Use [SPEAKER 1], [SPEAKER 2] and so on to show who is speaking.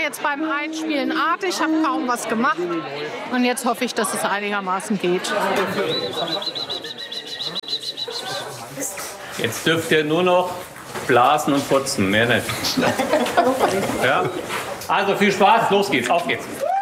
[SPEAKER 1] jetzt beim Einspielen artig, habe kaum was gemacht. Und jetzt hoffe ich, dass es einigermaßen geht.
[SPEAKER 2] Jetzt dürft ihr nur noch blasen und putzen, mehr nicht. Ja? Also viel Spaß, los geht's, auf geht's.